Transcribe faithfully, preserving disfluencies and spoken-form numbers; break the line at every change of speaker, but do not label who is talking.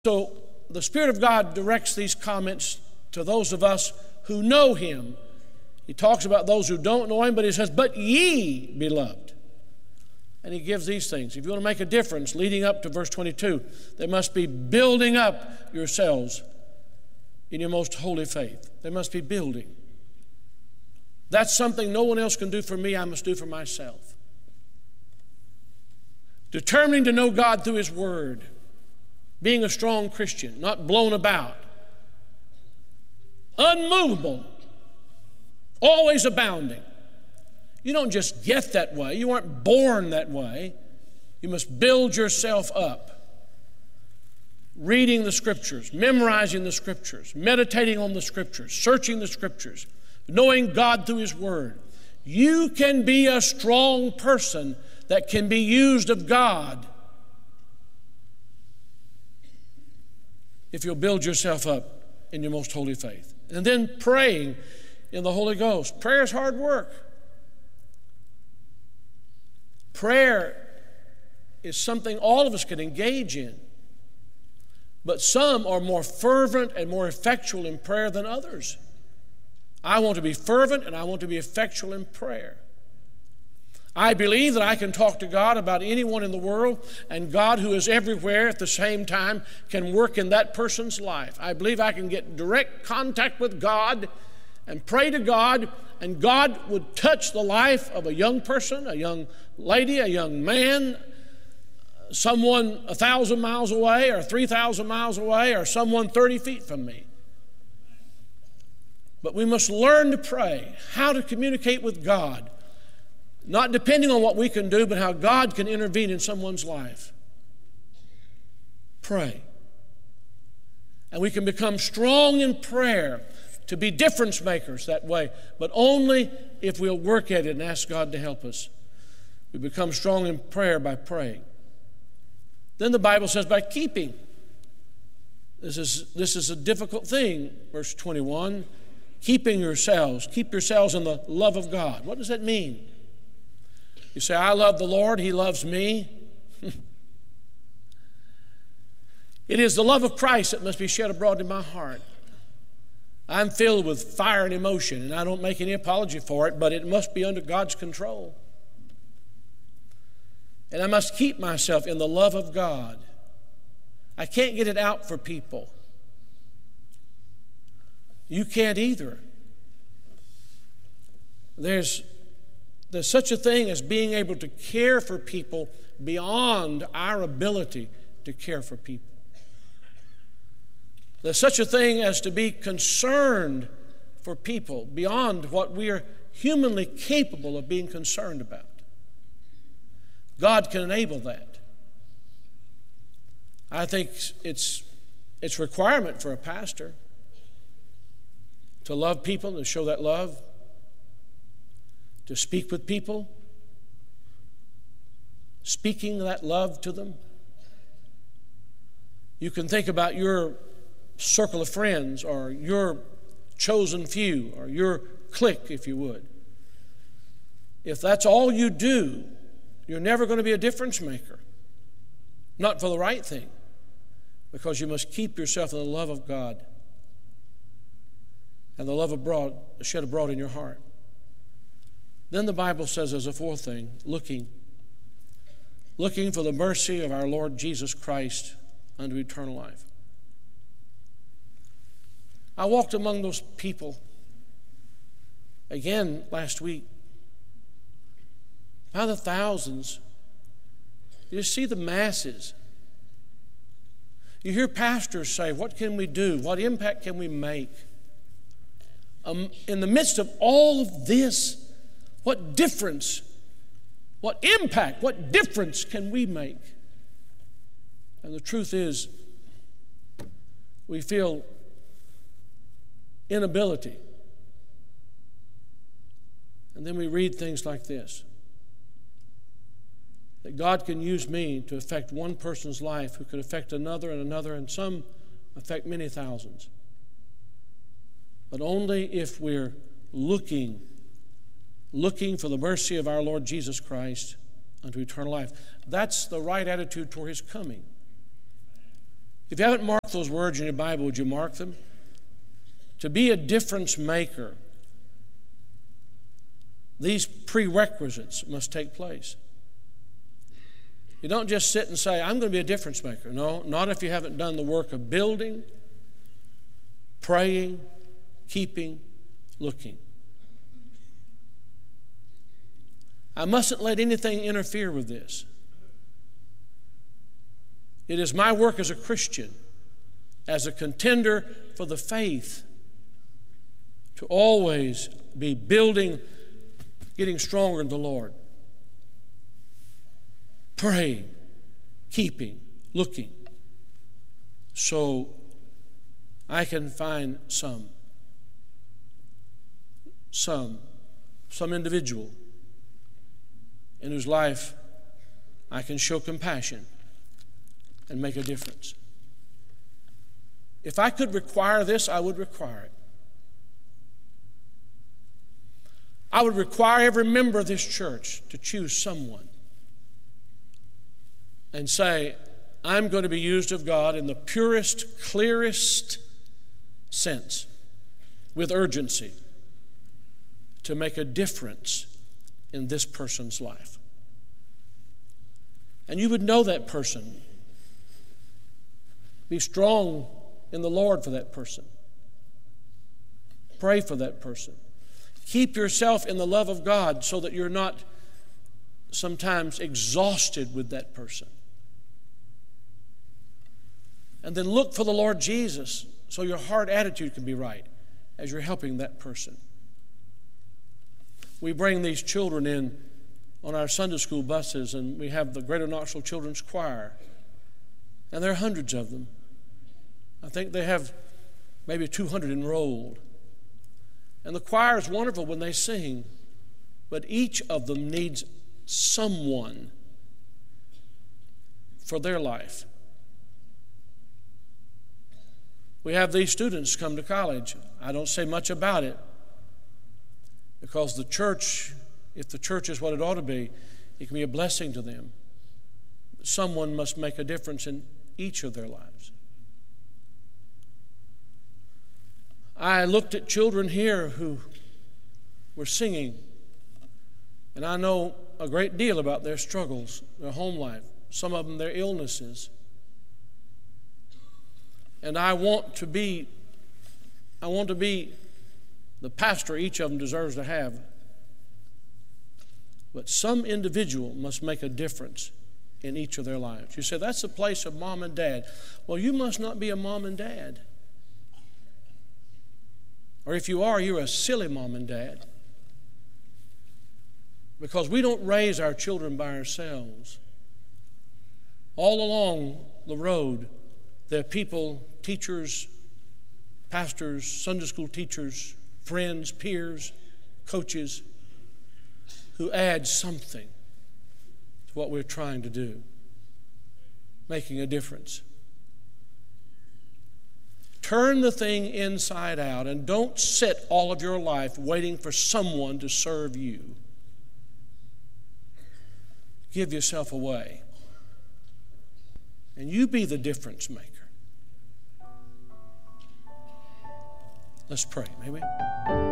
So the Spirit of God directs these comments to those of us who know Him. He talks about those who don't know Him, but He says, but ye, beloved. And He gives these things. If you want to make a difference, leading up to verse twenty-two, there must be building up yourselves in your most holy faith. There must be building. That's something no one else can do for me, I must do for myself. Determining to know God through His Word. Being a strong Christian, not blown about. Unmovable. Always abounding. You don't just get that way. You aren't born that way. You must build yourself up. Reading the Scriptures, memorizing the Scriptures, meditating on the Scriptures, searching the Scriptures, knowing God through His Word. You can be a strong person that can be used of God if you'll build yourself up in your most holy faith. And then praying in the Holy Ghost. Prayer is hard work. Prayer is something all of us can engage in. But some are more fervent and more effectual in prayer than others. I want to be fervent and I want to be effectual in prayer. I believe that I can talk to God about anyone in the world, and God, who is everywhere at the same time, can work in that person's life. I believe I can get direct contact with God and pray to God, and God would touch the life of a young person, a young lady, a young man, someone a thousand miles away or three thousand miles away or someone thirty feet from me. But we must learn to pray, how to communicate with God, not depending on what we can do, but how God can intervene in someone's life. Pray. And we can become strong in prayer to be difference makers that way, but only if we'll work at it and ask God to help us. We become strong in prayer by praying. Then the Bible says by keeping. This is, this is a difficult thing, verse twenty-one. Keeping yourselves. Keep yourselves in the love of God. What does that mean? You say, I love the Lord, He loves me. It is the love of Christ that must be shed abroad in my heart. I'm filled with fire and emotion, and I don't make any apology for it, but it must be under God's control. And I must keep myself in the love of God. I can't get it out for people. You can't either. There's There's such a thing as being able to care for people beyond our ability to care for people. There's such a thing as to be concerned for people beyond what we are humanly capable of being concerned about. God can enable that. I think it's, it's a requirement for a pastor to love people, to show that love, to speak with people, speaking that love to them. You can think about your circle of friends or your chosen few or your clique, if you would. If that's all you do, you're never going to be a difference maker. Not for the right thing, because you must keep yourself in the love of God and the love abroad, shed abroad in your heart. Then the Bible says as a fourth thing, looking. Looking for the mercy of our Lord Jesus Christ unto eternal life. I walked among those people again last week. By the thousands. You see the masses. You hear pastors say, what can we do? What impact can we make? Um, in the midst of all of this, what difference, what impact, what difference can we make? And the truth is, we feel inability. And then we read things like this, that God can use me to affect one person's life who could affect another and another, and some affect many thousands. But only if we're looking looking for the mercy of our Lord Jesus Christ unto eternal life. That's the right attitude toward His coming. If you haven't marked those words in your Bible, would you mark them? To be a difference maker, these prerequisites must take place. You don't just sit and say, I'm going to be a difference maker. No, not if you haven't done the work of building, praying, keeping, looking. I mustn't let anything interfere with this. It is my work as a Christian, as a contender for the faith, to always be building, getting stronger in the Lord, praying, keeping, looking, so I can find some, some, some individual in whose life I can show compassion and make a difference. If I could require this, I would require it. I would require every member of this church to choose someone and say, I'm going to be used of God in the purest, clearest sense, with urgency, to make a difference in this person's life. And you would know that person. Be strong in the Lord for that person. Pray for that person. Keep yourself in the love of God so that you're not sometimes exhausted with that person. And then look for the Lord Jesus so your heart attitude can be right as you're helping that person. We bring these children in on our Sunday school buses, and we have the Greater Knoxville Children's Choir. And there are hundreds of them. I think they have maybe two hundred enrolled. And the choir is wonderful when they sing, but each of them needs someone for their life. We have these students come to college. I don't say much about it because the church, if the church is what it ought to be, it can be a blessing to them. Someone must make a difference in each of their lives. I looked at children here who were singing, and I know a great deal about their struggles, their home life, some of them their illnesses. And I want to be, I want to be the pastor each of them deserves to have. But some individual must make a difference in each of their lives. You say, that's the place of mom and dad. Well, you must not be a mom and dad. Or if you are, you're a silly mom and dad. Because we don't raise our children by ourselves. All along the road, there are people, teachers, pastors, Sunday school teachers, friends, peers, coaches, who add something to what we're trying to do, making a difference. Turn the thing inside out and don't sit all of your life waiting for someone to serve you. Give yourself away. And you be the difference maker. Let's pray, may we?